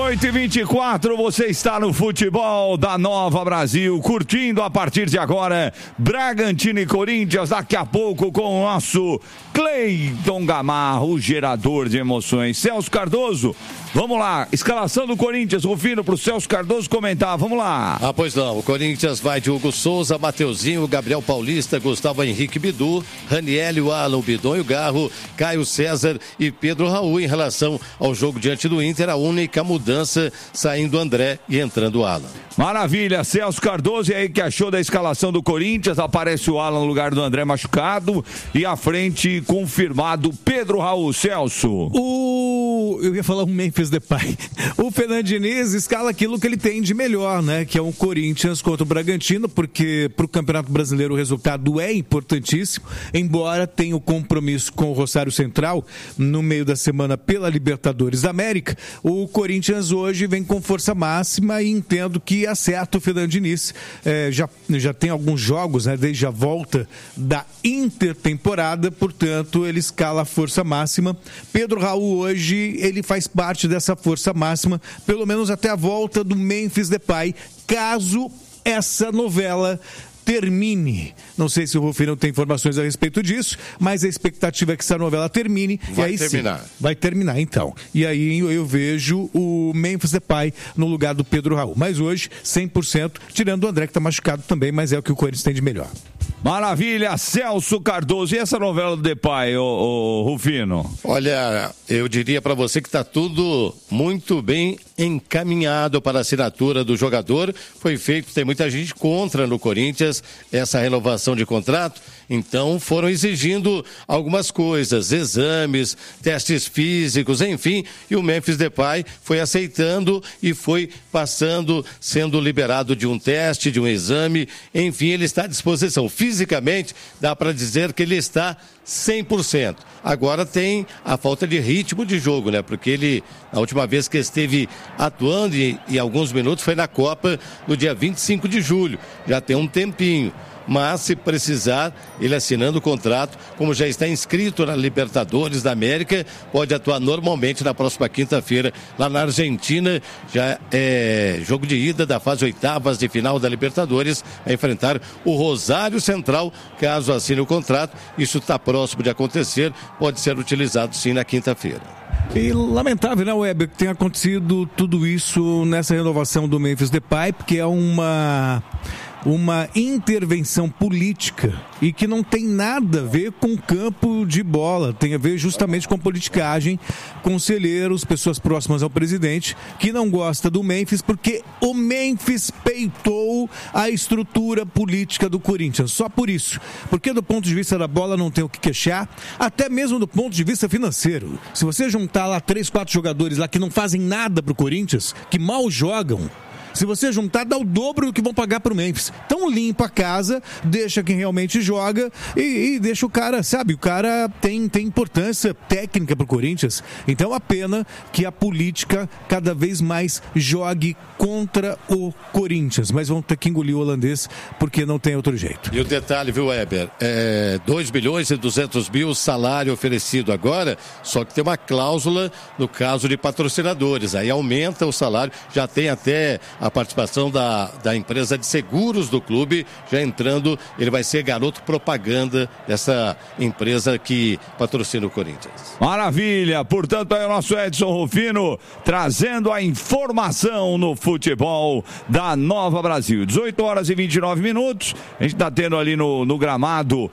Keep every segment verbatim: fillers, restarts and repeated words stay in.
dezoito e vinte e quatro, você está no futebol da Nova Brasil, curtindo a partir de agora Bragantino e Corinthians, daqui a pouco com o nosso Cleiton Gamarro, o gerador de emoções. Celso Cardoso, vamos lá, escalação do Corinthians, Rufino, para o Celso Cardoso comentar, vamos lá. Ah, pois não, o Corinthians vai de Hugo Souza, Mateuzinho, Gabriel Paulista, Gustavo Henrique Bidu, Raniel, Alan, Bidonho Garro, Caio César e Pedro Raul. Em relação ao jogo diante do Inter, a única mudança, saindo André e entrando o Alan. Maravilha, Celso Cardoso, e aí que achou da escalação do Corinthians? Aparece o Alan no lugar do André machucado e à frente confirmado Pedro Raul. Celso. O... Eu ia falar um Memphis Depay. O Fernando Diniz escala aquilo que ele tem de melhor, né? Que é um Corinthians contra o Bragantino, porque para o Campeonato Brasileiro o resultado é importantíssimo, embora tenha o compromisso com o Rosário Central no meio da semana pela Libertadores da América. O Corinthians hoje vem com força máxima e entendo que acerta o Fernando Diniz. É, já, já tem alguns jogos, né, desde a volta da intertemporada, portanto ele escala a força máxima. Pedro Raul hoje ele faz parte dessa força máxima, pelo menos até a volta do Memphis Depay, caso essa novela termine. Não sei se o Rufino tem informações a respeito disso, mas a expectativa é que essa novela termine. Vai e aí terminar. Sim, vai terminar, então. E aí eu, eu vejo o Memphis Depay no lugar do Pedro Raul. Mas hoje, cem por cento, tirando o André, que está machucado também, mas é o que o Corinthians tem de melhor. Maravilha, Celso Cardoso. E essa novela do Depay, ô, ô, Rufino? Olha, eu diria para você que está tudo muito bem encaminhado para a assinatura do jogador. Foi feito, tem muita gente contra no Corinthians essa renovação de contrato, então foram exigindo algumas coisas, exames, testes físicos, enfim, e o Memphis Depay foi aceitando e foi passando, sendo liberado de um teste, de um exame, enfim, ele está à disposição. Fisicamente, dá para dizer que ele está cem por cento. Agora tem a falta de ritmo de jogo, né? Porque ele, a última vez que esteve atuando em, em alguns minutos foi na Copa no dia vinte e cinco de julho. Já tem um tempinho. Mas, se precisar, ele assinando o contrato, como já está inscrito na Libertadores da América, pode atuar normalmente na próxima quinta-feira, lá na Argentina. Já é jogo de ida da fase oitavas de final da Libertadores, a enfrentar o Rosário Central, caso assine o contrato. Isso está próximo de acontecer, pode ser utilizado sim na quinta-feira. E lamentável, né, Weber, que tenha acontecido tudo isso nessa renovação do Memphis Depay, porque é uma... uma intervenção política e que não tem nada a ver com campo de bola, tem a ver justamente com politicagem, conselheiros, pessoas próximas ao presidente, que não gosta do Memphis porque o Memphis peitou a estrutura política do Corinthians, só por isso, porque do ponto de vista da bola não tem o que queixar, até mesmo do ponto de vista financeiro. Se você juntar lá três, quatro jogadores lá que não fazem nada pro Corinthians, que mal jogam, se você juntar, dá o dobro do que vão pagar pro Memphis. Então limpa a casa, deixa quem realmente joga e, e deixa o cara, sabe, o cara tem, tem importância técnica pro Corinthians. Então a pena que a política cada vez mais jogue contra o Corinthians. Mas vão ter que engolir o holandês porque não tem outro jeito. E o detalhe, viu, Weber? É dois milhões e duzentos mil salário oferecido agora, só que tem uma cláusula no caso de patrocinadores. Aí aumenta o salário, já tem até a participação da, da empresa de seguros do clube, já entrando, ele vai ser garoto propaganda dessa empresa que patrocina o Corinthians. Maravilha, portanto aí o nosso Edson Rufino trazendo a informação no futebol da Nova Brasil. dezoito horas e vinte e nove minutos, a gente está tendo ali no, no gramado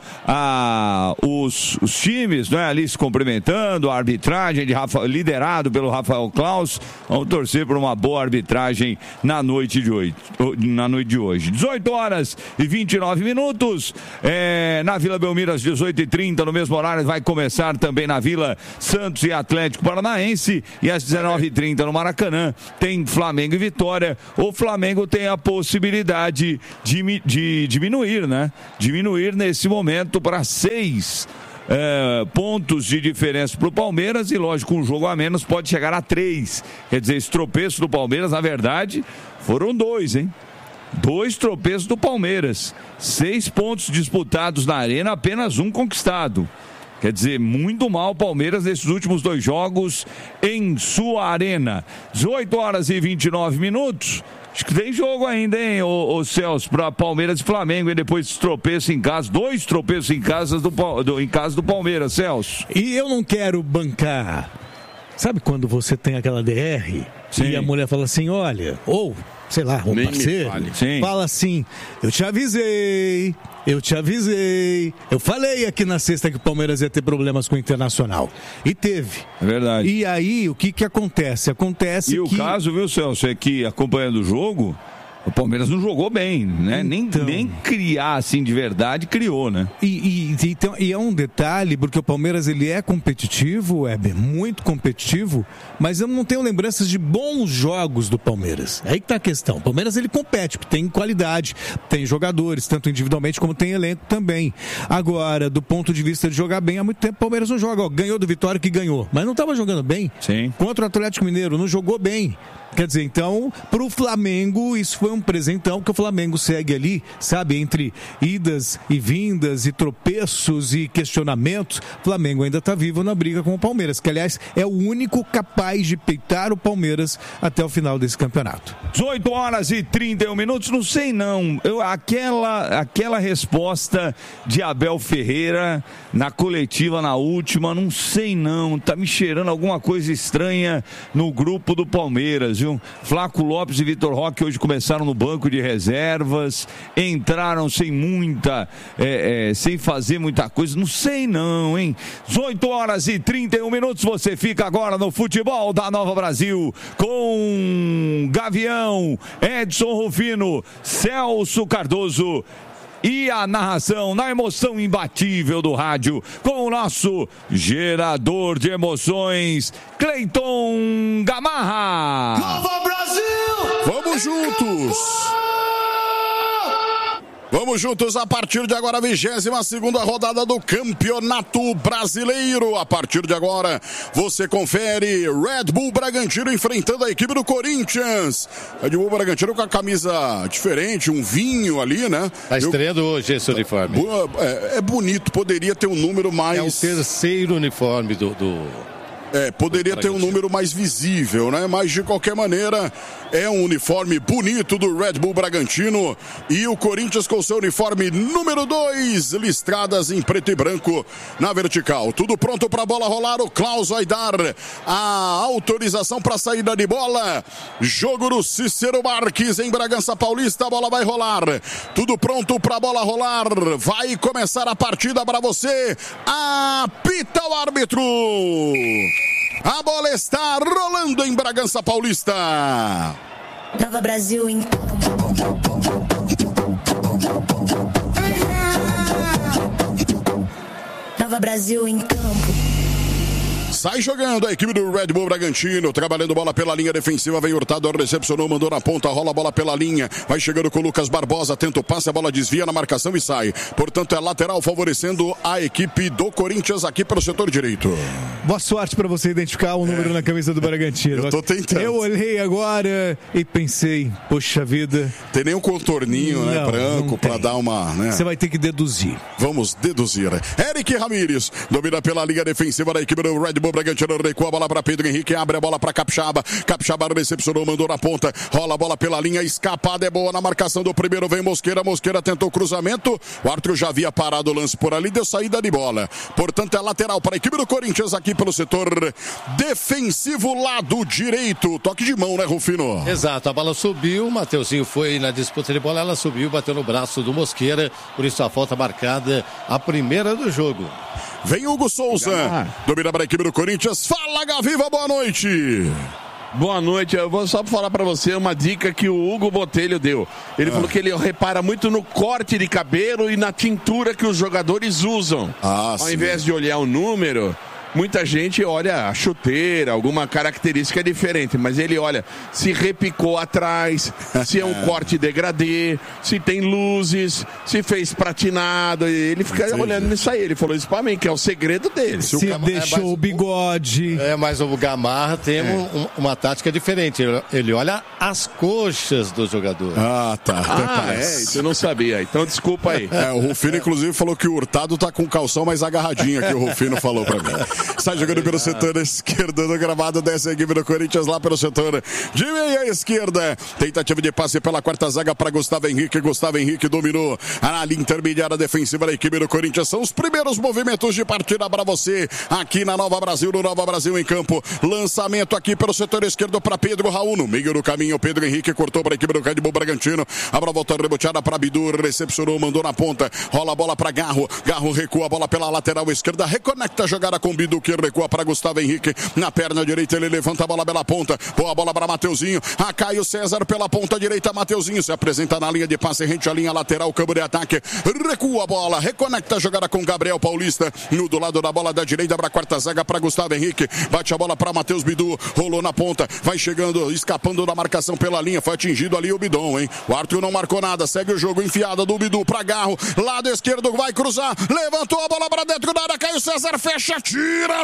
ah, os, os times, né, ali se cumprimentando, a arbitragem de Rafa, liderado pelo Rafael Claus. Vamos torcer por uma boa arbitragem na noite de hoje. Na noite de hoje. dezoito horas e vinte e nove minutos. É, na Vila Belmiro, às dezoito e trinta, no mesmo horário, vai começar também na Vila Santos e Atlético Paranaense. E às dezenove e trinta no Maracanã tem Flamengo e Vitória. O Flamengo tem a possibilidade de, de diminuir, né? Diminuir nesse momento para seis. É, pontos de diferença para o Palmeiras e, lógico, um jogo a menos pode chegar a três. Quer dizer, esse tropeço do Palmeiras, na verdade, foram dois, hein? Dois tropeços do Palmeiras. Seis pontos disputados na Arena, apenas um conquistado. Quer dizer, muito mal o Palmeiras nesses últimos dois jogos em sua arena. dezoito horas e vinte e nove minutos. Acho que tem jogo ainda, hein, ô, ô Celso, para Palmeiras e Flamengo, e depois tropeço em casa, dois tropeços em casa do, do, em casa do Palmeiras, Celso. E eu não quero bancar. Sabe quando você tem aquela D R Sim. e a mulher fala assim, olha, ou, sei lá, um Nem parceiro fala assim, eu te avisei, eu te avisei, eu falei aqui na sexta que o Palmeiras ia ter problemas com o Internacional. E teve. É verdade. E aí, o que que acontece? Acontece e que... E o caso, viu, Celso, é que acompanhando o jogo, o Palmeiras não jogou bem, né? Então... Nem, nem criar assim de verdade, criou, né? E, e, então, e é um detalhe, porque o Palmeiras ele é competitivo, é muito competitivo, mas eu não tenho lembranças de bons jogos do Palmeiras. É aí que tá a questão. O Palmeiras ele compete, tem qualidade, tem jogadores, tanto individualmente como tem elenco também. Agora, do ponto de vista de jogar bem, há muito tempo o Palmeiras não joga. Ó, ganhou do Vitória que ganhou, mas não estava jogando bem. Sim. Contra o Atlético Mineiro, não jogou bem. Quer dizer, então, para o Flamengo, isso foi um presentão, que o Flamengo segue ali, sabe, entre idas e vindas e tropeços e questionamentos, o Flamengo ainda está vivo na briga com o Palmeiras, que, aliás, é o único capaz de peitar o Palmeiras até o final desse campeonato. dezoito horas e trinta e um minutos, não sei não, eu, aquela, aquela resposta de Abel Ferreira na coletiva, na última, não sei não, tá me cheirando alguma coisa estranha no grupo do Palmeiras, viu? Flaco Lopes e Vitor Roque hoje começaram no banco de reservas, entraram sem muita, é, é, sem fazer muita coisa, não sei não, hein? dezoito horas e trinta e um minutos, você fica agora no futebol da Nova Brasil com Gavião, Edson Rufino, Celso Cardoso e a narração na emoção imbatível do rádio com o nosso gerador de emoções, Cleiton Gamarra. Nova Brasil! Vamos juntos! Vamos juntos a partir de agora, a vigésima segunda rodada do Campeonato Brasileiro. A partir de agora, você confere Red Bull Bragantino enfrentando a equipe do Corinthians. Red Bull Bragantino com a camisa diferente, um vinho ali, né? Tá estreando Eu... hoje esse uniforme. É, é bonito, poderia ter um número mais... É o terceiro uniforme do... do... É, poderia ter um número mais visível, né? Mas de qualquer maneira, é um uniforme bonito do Red Bull Bragantino. E o Corinthians com seu uniforme número dois, listradas em preto e branco na vertical. Tudo pronto para a bola rolar. O Klaus vai dar a autorização para a saída de bola. Jogo do Cícero Marques em Bragança Paulista. A bola vai rolar. Tudo pronto para a bola rolar. Vai começar a partida para você. Apita o árbitro. A bola está rolando em Bragança Paulista. Nova Brasil em Nova Brasil em campo. Sai jogando a equipe do Red Bull Bragantino, trabalhando bola pela linha defensiva, vem Hurtado, recepcionou, mandou na ponta, rola a bola pela linha, vai chegando com o Lucas Barbosa, tenta o passe, a bola desvia na marcação e sai. Portanto, é lateral favorecendo a equipe do Corinthians aqui pelo setor direito. Boa sorte para você identificar o número é. na camisa do Bragantino. Eu tô tentando. Eu olhei agora e pensei, poxa vida. Tem nem um contorninho, não, né, branco para dar uma, né? Você vai ter que deduzir. Vamos deduzir. Eric Ramírez domina pela linha defensiva da equipe do Red Bull Bragantino, recua a bola para Pedro Henrique, abre a bola para Capixaba, Capixaba recepcionou, mandou na ponta, rola a bola pela linha, escapada é boa na marcação do primeiro, vem Mosqueira, Mosqueira tentou o cruzamento, o árbitro já havia parado o lance por ali, deu saída de bola, portanto é lateral para a equipe do Corinthians aqui pelo setor defensivo, lado direito, toque de mão, né, Rufino? Exato, a bola subiu, o Mateuzinho foi na disputa de bola, ela subiu, bateu no braço do Mosqueira, por isso a falta marcada, a primeira do jogo. Vem Hugo Souza, ah. domina para a equipe do Corinthians. Fala, Gaviva, boa noite. Boa noite, eu vou só falar para você uma dica que o Hugo Botelho deu. Ele ah. falou que ele repara muito no corte de cabelo e na tintura que os jogadores usam. Ah, Ao sim. invés de olhar o número, muita gente olha a chuteira, alguma característica diferente, mas ele olha se repicou atrás, se é um corte degradê, se tem luzes, se fez pratinado, ele fica Entendi. olhando nisso aí. Ele falou isso pra mim, que é o segredo dele. Se, se deixou é mais, o bigode. É, mas o Gamarra tem é. um, uma tática diferente. Ele olha as coxas do jogador. Ah, tá. Ah, é, isso eu não sabia. Então desculpa aí. É, o Rufino, inclusive, falou que o Hurtado tá com o calção mais agarradinho aqui, o Rufino falou pra mim. Sai jogando pelo setor esquerdo do gramado, desce a equipe do Corinthians lá pelo setor de meia esquerda. Tentativa de passe pela quarta zaga para Gustavo Henrique. Gustavo Henrique dominou a linha intermediária defensiva da equipe do Corinthians. São os primeiros movimentos de partida para você aqui na Nova Brasil, no Nova Brasil em campo. Lançamento aqui pelo setor esquerdo para Pedro Raul. No meio do caminho, Pedro Henrique cortou para a equipe do Red Bull Bragantino. A bola volta reboteada para Bidu, recepcionou, mandou na ponta. Rola a bola para Garro. Garro recua a bola pela lateral esquerda. Reconecta a jogada com Bidu, que recua para Gustavo Henrique. Na perna direita, ele levanta a bola pela ponta. Boa bola para Mateuzinho. A Caio César pela ponta direita. Mateuzinho se apresenta na linha de passe, rente à linha lateral, campo de ataque. Recua a bola, reconecta a jogada com Gabriel Paulista. No do lado da bola da direita para a quarta zaga para Gustavo Henrique. Bate a bola para Matheus Bidu. Rolou na ponta, vai chegando, escapando da marcação pela linha. Foi atingido ali o Bidon, hein? O Arthur não marcou nada. Segue o jogo, enfiada do Bidu para Garro. Lado esquerdo, vai cruzar. Levantou a bola para dentro da área. Caio César fecha, tira a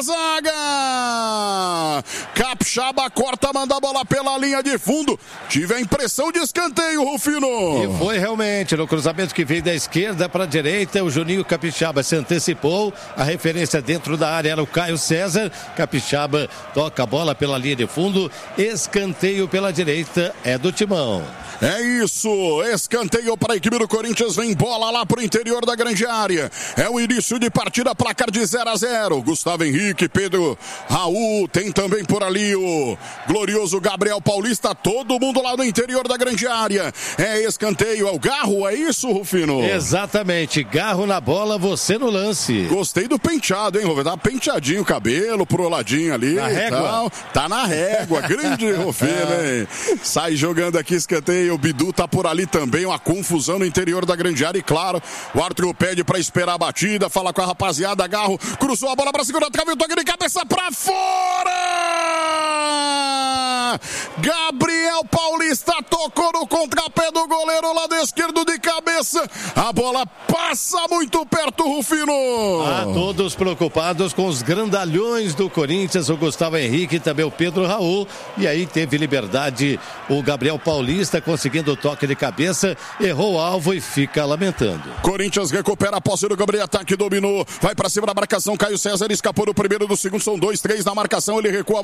zaga. Capixaba corta, manda a bola pela linha de fundo. Tive a impressão de escanteio, Rufino. E foi realmente no cruzamento que veio da esquerda para a direita. O Juninho Capixaba se antecipou. A referência dentro da área era o Caio César. Capixaba toca a bola pela linha de fundo. Escanteio pela direita é do Timão. É isso, escanteio para a equipe do Corinthians, vem bola lá para o interior da grande área. É o início de partida, placar de zero a zero. Gustavo Henrique, Pedro Raul, tem também por ali o glorioso Gabriel Paulista, todo mundo lá no interior da grande área. É escanteio, é o Garro, é isso, Rufino? Exatamente, Garro na bola, você no lance. Gostei do penteado, hein, Rufino? Tá penteadinho o cabelo pro ladinho ali. Na régua. Tal. Tá na régua, grande Rufino, hein? Sai jogando aqui escanteio. O Bidu tá por ali também, uma confusão no interior da grande área e claro, o Arthur pede pra esperar a batida, fala com a rapaziada, Garro, cruzou a bola pra segunda trave, o toque de cabeça pra fora! Gabriel Paulista tocou no contrapé do goleiro, lado esquerdo de cabeça, a bola passa muito perto, Rufino! Ah, todos preocupados com os grandalhões do Corinthians, o Gustavo Henrique e também o Pedro Raul, e aí teve liberdade o Gabriel Paulista, conseguindo o toque de cabeça, errou o alvo e fica lamentando. Corinthians recupera a posse do Gabriel, ataque, dominou, vai pra cima da marcação, Caio César escapou do primeiro, do segundo, são dois, três na marcação, ele recua